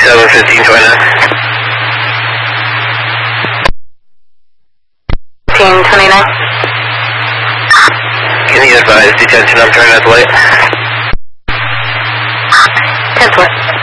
1529. 1529. Can you advise detention? I'm turning at the light. 10-4.